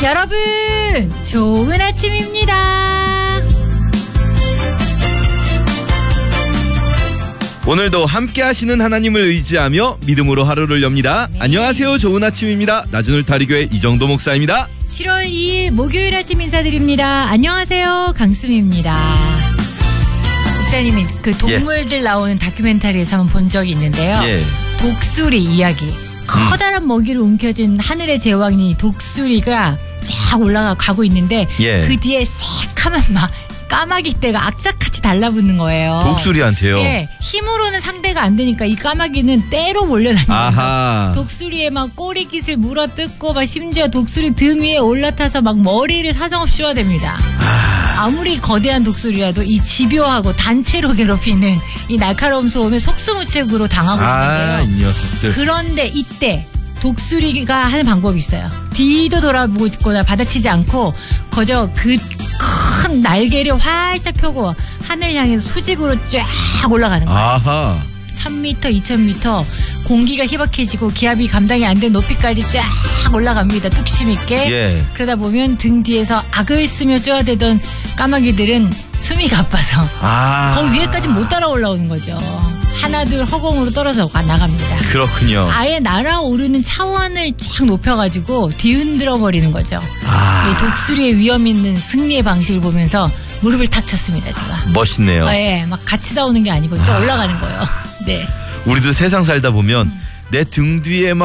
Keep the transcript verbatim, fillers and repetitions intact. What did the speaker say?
여러분, 좋은 아침입니다. 오늘도 함께 하시는 하나님을 의지하며 믿음으로 하루를 엽니다. 네. 안녕하세요. 좋은 아침입니다. 나주늘 다리교회 이정도 목사입니다. 칠월 이일 목요일 아침 인사드립니다. 안녕하세요. 강수미입니다. 목사님이 그 동물들 예. 나오는 다큐멘터리에서 한번 본 적이 있는데요. 예. 독수리 이야기. 커다란 음. 먹이를 움켜쥔 하늘의 제왕이 독수리가 쫙 올라가고 있는데 예. 그 뒤에 새카만 막 까마귀 떼가 악착같이 달라붙는 거예요. 독수리한테요? 예. 힘으로는 상대가 안 되니까 이 까마귀는 떼로 몰려다니면서 독수리의 막 꼬리깃을 물어뜯고 막 심지어 독수리 등 위에 올라타서 막 머리를 사정없이 쏘아댑니다. 아... 아무리 거대한 독수리라도 이 집요하고 단체로 괴롭히는 이 날카로운 소음에 속수무책으로 당하고 아, 있는데요. 이 녀석들. 그런데 이때 독수리가 하는 방법이 있어요. 뒤도 돌아보고 있거나 받아치지 않고 거저 그 큰 날개를 활짝 펴고 하늘 향해서 수직으로 쫙 올라가는 거예요. 아하. 천 미터, 이천 미터 공기가 희박해지고 기압이 감당이 안 된 높이까지 쫙 올라갑니다. 뚝심 있게. 예. 그러다 보면 등 뒤에서 악을 쓰며 쪼아대던 까마귀들은 숨이 가빠서 아. 거기 위에까지 못 따라 올라오는 거죠. 하나둘 허공으로 떨어져 나갑니다. 그렇군요. 아예 날아오르는 차원을 쫙 높여가지고 뒤흔들어 버리는 거죠. 아. 이 독수리의 위험 있는 승리의 방식을 보면서 무릎을 탁 쳤습니다, 제가. 멋있네요. 아, 예, 막 같이 싸우는 게 아니고 쭉 올라가는 거예요. 네. 우리도 세상 살다 보면 음. 내 등 뒤에 막